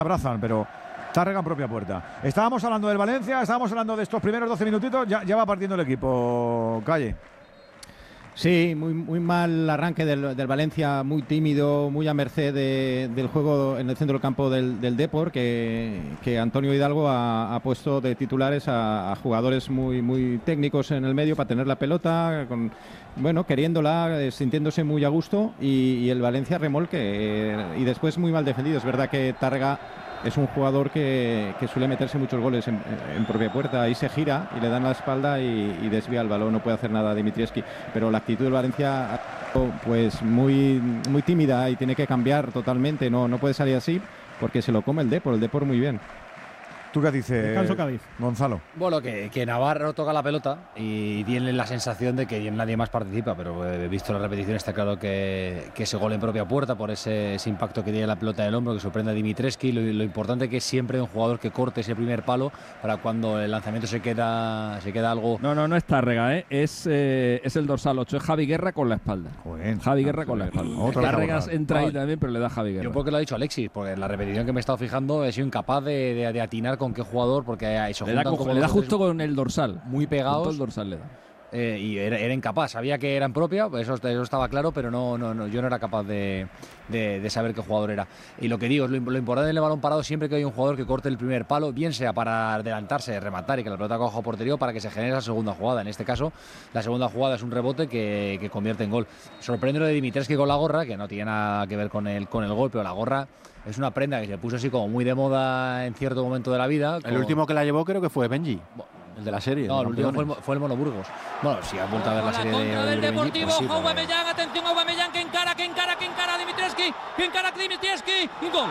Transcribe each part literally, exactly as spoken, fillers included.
abrazan, pero Tárrega en propia puerta. Estábamos hablando del Valencia, estábamos hablando de estos primeros doce minutitos, ya, ya va partiendo el equipo, Calle. Sí, muy, muy mal arranque del, del Valencia, muy tímido, muy a merced de, del juego en el centro del campo del, del Depor, que, que Antonio Hidalgo ha, ha puesto de titulares a, a jugadores muy, muy técnicos en el medio para tener la pelota, con, bueno, queriéndola, eh, sintiéndose muy a gusto, y, y el Valencia remolque, eh, y después muy mal defendido. Es verdad que Tárrega es un jugador que, que suele meterse muchos goles en, en propia puerta. Ahí se gira y le dan la espalda y, y desvía el balón. No puede hacer nada Dimitrievski. Pero la actitud del Valencia, pues muy, muy tímida, y tiene que cambiar totalmente. No, no puede salir así porque se lo come el Depor. El Depor muy bien. ¿Tú qué dices, Descanso Cádiz, Gonzalo? Bueno, que, que Navarro toca la pelota y tiene la sensación de que nadie más participa, pero he visto la repetición, está claro que, que ese gol en propia puerta, por ese, ese impacto que tiene la pelota en el hombro, que sorprende a Dimitrievski. Lo, lo importante que es siempre un jugador que corte ese primer palo para cuando el lanzamiento se queda, se queda algo... No, no, no es Tárrega, ¿eh? es, eh, es el dorsal ocho, es Javi Guerra con la espalda. Joder, Javi Guerra con la espalda. Tárrega entra ahí también, pero le da Javi Guerra. Yo porque lo ha dicho Alexis, porque en la repetición que me he estado fijando he sido incapaz de, de, de atinar con qué jugador, porque eso le da, le da justo con el dorsal, muy pegados, el dorsal le da. Eh, y era, era incapaz, sabía que era en propia, eso, eso estaba claro, pero no, no, no, yo no era capaz de, de, de saber qué jugador era. Y lo que digo, lo, lo importante del balón parado, siempre que hay un jugador que corte el primer palo, bien sea para adelantarse, rematar y que la pelota coja a portería, para que se genere esa segunda jugada. En este caso, la segunda jugada es un rebote que, que convierte en gol. Sorprende lo de Dimitrievski con la gorra, que no tiene nada que ver con el, con el gol, pero la gorra es una prenda que se puso así como muy de moda en cierto momento de la vida. El último que la llevó creo que fue Benji. El de la serie. No, el último fue el, fue el Monoburgos. Bueno, si has vuelto a ver la serie de, de, del Deportivo, pues sí, Aubameyang, atención Aubameyang, que encara, que encara, que encara a Dimitrievski, que encara a Dimitrievski, y gol.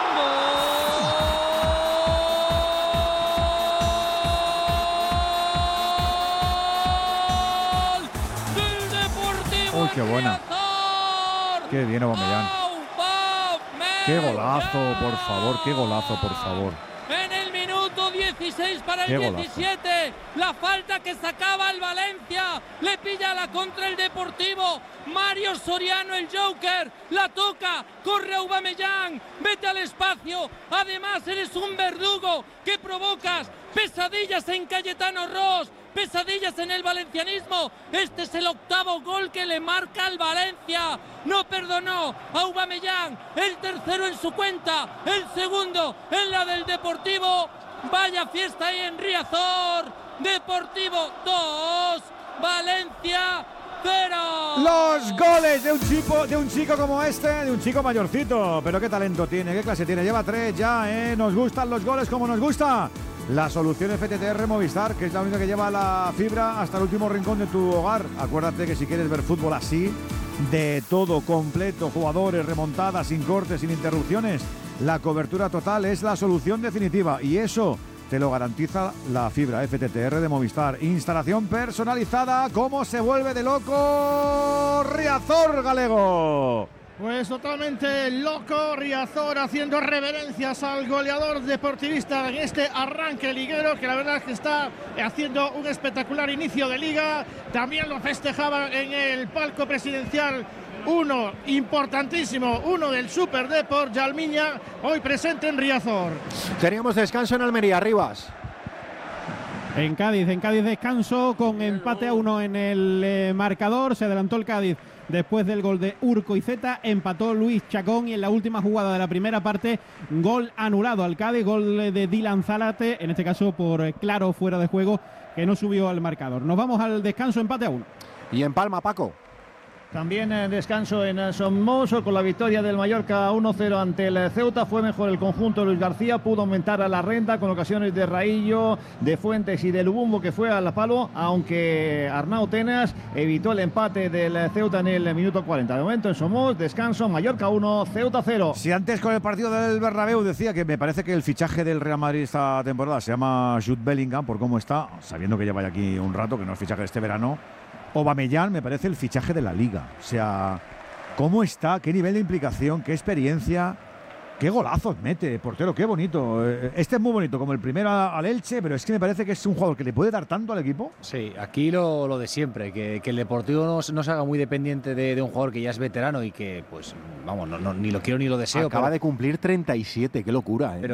¡Gol! Del Deportivo. Uy, qué buena. Qué bien Aubameyang. Qué golazo, por favor, qué golazo, por favor. En el minuto dieciséis para el diecisiete, la falta que sacaba el Valencia, le pilla la contra el Deportivo. Mario Soriano, el Joker, la toca, corre Aubameyang, vete al espacio. Además eres un verdugo que provocas pesadillas en Cayetano Ross, pesadillas en el valencianismo. Este es el octavo gol que le marca al Valencia. No perdonó a Aubameyang, el tercero en su cuenta, el segundo en la del Deportivo. Vaya fiesta ahí en Riazor. Deportivo dos, Valencia cero. Los goles de un chico, de un chico como este, de un chico mayorcito, pero qué talento tiene, qué clase tiene. Lleva tres ya, ¿eh? Nos gustan los goles como nos gusta. La solución F T T R Movistar, que es la única que lleva la fibra hasta el último rincón de tu hogar. Acuérdate que si quieres ver fútbol así, de todo, completo, jugadores, remontadas, sin cortes, sin interrupciones, la cobertura total es la solución definitiva. Y eso te lo garantiza la fibra F T T R de Movistar. Instalación personalizada. ¿Cómo se vuelve de loco Riazor, Galego? Pues totalmente loco Riazor, haciendo reverencias al goleador deportivista en este arranque liguero, que la verdad es que está haciendo un espectacular inicio de liga. También lo festejaba en el palco presidencial uno importantísimo, uno del Super Depor, Yalmiña, hoy presente en Riazor. Teníamos descanso en Almería, Rivas. En Cádiz, en Cádiz descanso con empate a uno en el eh, marcador. Se adelantó el Cádiz después del gol de Urcoizeta, empató Luis Chacón y en la última jugada de la primera parte, gol anulado al Cádiz, gol de Dylan Zárate, en este caso por eh, claro fuera de juego, que no subió al marcador. Nos vamos al descanso, empate a uno. Y en Palma, Paco. También en descanso en Somoso con la victoria del Mallorca uno cero ante el Ceuta. Fue mejor el conjunto de Luis García, pudo aumentar a la renta con ocasiones de Raillo, de Fuentes y de Lubumbo, que fue al palo, aunque Arnau Tenas evitó el empate del Ceuta en el minuto cuarenta. De momento en Somos, descanso, Mallorca uno, Ceuta cero. Si antes con el partido del Bernabéu decía que me parece que el fichaje del Real Madrid esta temporada se llama Jude Bellingham, por cómo está, sabiendo que lleva ya aquí un rato, que no es fichaje de este verano. Aubameyang me parece el fichaje de la Liga. O sea, ¿cómo está? ¿Qué nivel de implicación? ¿Qué experiencia? Qué golazos mete, portero, qué bonito. Este es muy bonito, como el primero al Elche, pero es que me parece que es un jugador que le puede dar tanto al equipo. Sí, aquí lo, lo de siempre, que, que el Deportivo no, no se haga muy dependiente de, de un jugador que ya es veterano y que, pues, vamos, no, no, ni lo quiero ni lo deseo. Acaba pero, de cumplir treinta y siete, qué locura, ¿eh? Pero